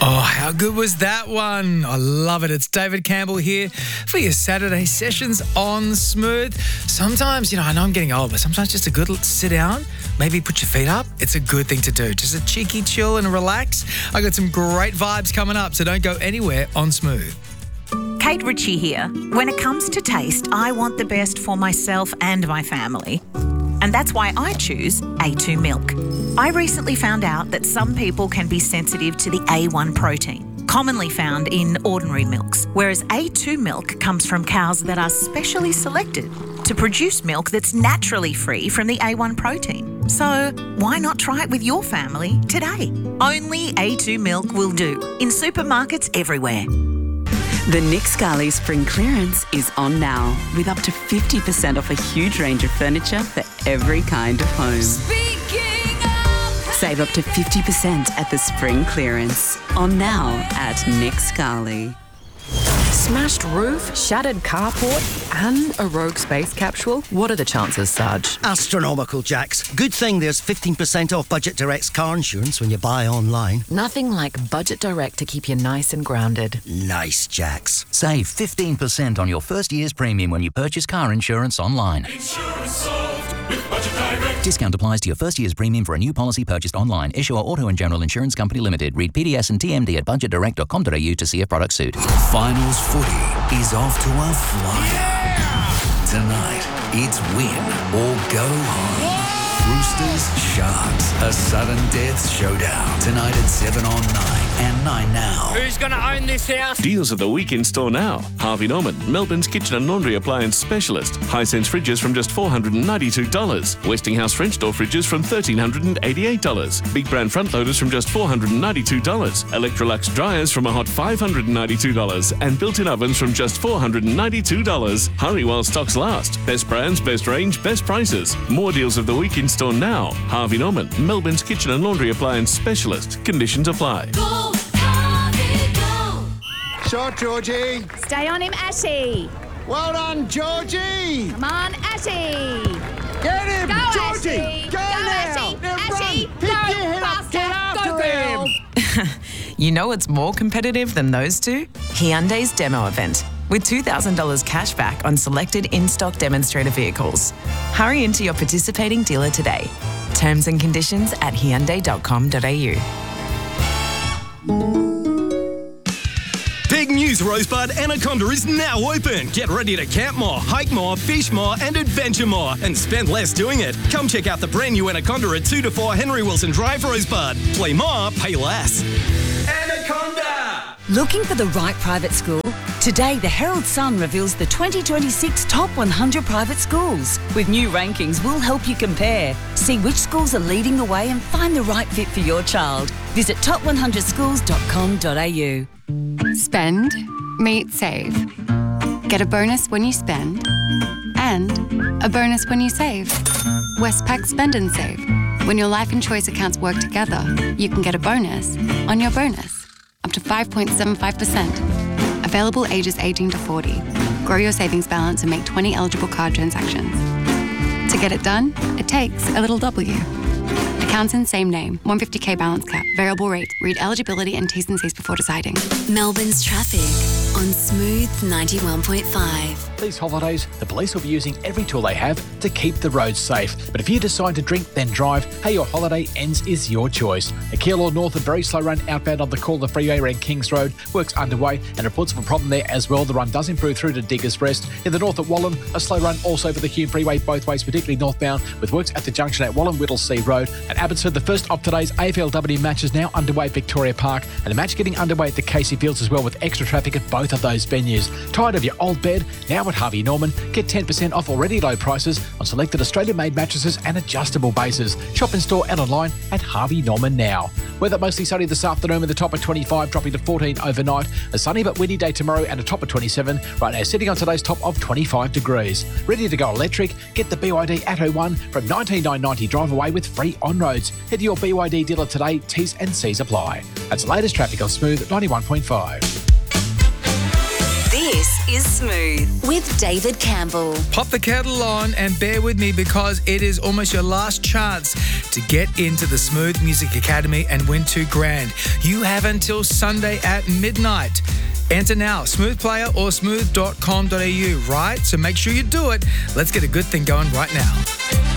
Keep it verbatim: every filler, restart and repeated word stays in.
Oh, how good was that one? I love it. It's David Campbell here for your Saturday sessions on Smooth. Sometimes, you know, I know I'm getting old, but sometimes just a good sit down, maybe put your feet up. It's a good thing to do. Just a cheeky chill and relax. I got some great vibes coming up, so don't go anywhere on Smooth. Kate Ritchie here. When it comes to taste, I want the best for myself and my family. And that's why I choose A two milk. I recently found out that some people can be sensitive to the A one protein, commonly found in ordinary milks, whereas A two milk comes from cows that are specially selected to produce milk that's naturally free from the A one protein. So why not try it with your family today? Only A two milk will do, in supermarkets everywhere. The Nick Scali Spring Clearance is on now, with up to fifty percent off a huge range of furniture for every kind of home. Speaking of... Save up to fifty percent at the Spring Clearance. On now at Nick Scali. Smashed roof, shattered carport, and a rogue space capsule? What are the chances, Sarge? Astronomical, Jax. Good thing there's fifteen percent off Budget Direct's car insurance when you buy online. Nothing like Budget Direct to keep you nice and grounded. Nice, Jax. Save fifteen percent on your first year's premium when you purchase car insurance online. Insurance solved with Budget Direct. Discount applies to your first year's premium for a new policy purchased online. Issuer Auto and General Insurance Company Limited. Read P D S and T M D at budget direct dot com dot a u to see if products suit. Finals footy is off to a flyer. Yeah! Tonight, it's win or go home. Roosters, Sharks, a sudden death showdown. Tonight at seven on nine and nine now. Who's going to own this house? Deals of the week in store now. Harvey Norman, Melbourne's kitchen and laundry appliance specialist. Hisense fridges from just four hundred ninety-two dollars. Westinghouse French door fridges from one thousand three hundred eighty-eight dollars. Big brand front loaders from just four hundred ninety-two dollars. Electrolux dryers from a hot five hundred ninety-two dollars. And built-in ovens from just four hundred ninety-two dollars. Hurry while stocks last. Best brands, best range, best prices. More deals of the week in store now. Harvey Norman, Melbourne's kitchen and laundry appliance specialist. Conditions apply. Go, Harvey, go. Shot, Georgie. Stay on him, Ashy. Well done, Georgie. Come on, Ashy. Get him, Go, Georgie. Ashy. Go, Go, now. Ashy. Now Ashy, run. go, Pick your head up. Get after go, him. You know what's more competitive than those two? Hyundai's demo event, with two thousand dollars cash back on selected in-stock demonstrator vehicles. Hurry into your participating dealer today. Terms and conditions at hyundai dot com dot a u. Big news, Rosebud. Anaconda is now open. Get ready to camp more, hike more, fish more, and adventure more, and spend less doing it. Come check out the brand new Anaconda at two to four Henry Wilson Drive, Rosebud. Play more, pay less. Anaconda! Looking for the right private school? Today, the Herald Sun reveals the twenty twenty-six Top one hundred Private Schools. With new rankings, we'll help you compare. See which schools are leading the way and find the right fit for your child. Visit top one hundred schools dot com dot a u. Spend, meet, save. Get a bonus when you spend and a bonus when you save. Westpac Spend and Save. When your life and choice accounts work together, you can get a bonus on your bonus, up to five point seven five percent. Available ages eighteen to forty. Grow your savings balance and make twenty eligible card transactions. To get it done, it takes a little W. Accounts in same name, one hundred fifty k balance cap, variable rate. Read eligibility and T's and C's before deciding. Melbourne's traffic on Smooth ninety-one point five. These holidays, the police will be using every tool they have to keep the roads safe. But if you decide to drink, then drive, how your holiday ends is your choice. A Keilor North, a very slow run outbound on the Calder Freeway around Kings Road. Work's underway and reports of a problem there as well. The run does improve through to Diggers Rest. In the north at Wallan, a slow run also for the Hume Freeway both ways, particularly northbound, with works at the junction at Wallan-Whittlesea Road. At Abbotsford, the first of today's A F L W matches now underway at Victoria Park, and a match getting underway at the Casey Fields as well, with extra traffic at both of those venues. Tired of your old bed? Now at Harvey Norman, get ten percent off already low prices on selected Australian-made mattresses and adjustable bases. Shop in store and online at Harvey Norman now. Weather mostly sunny this afternoon with a top of twenty-five, dropping to fourteen overnight. A sunny but windy day tomorrow and a top of twenty-seven. Right now sitting on today's top of twenty-five degrees. Ready to go electric? Get the B Y D Atto one from nineteen nine ninety drive away with free on-roads. Head to your B Y D dealer today. T's and C's apply. That's the latest traffic on Smooth ninety-one point five. This is Smooth with David Campbell. Pop the kettle on and bear with me because it is almost your last chance to get into the Smooth Music Academy and win two grand. You have until Sunday at midnight. Enter now, Smooth Player or smooth dot com dot a u, right? So make sure you do it. Let's get a good thing going right now.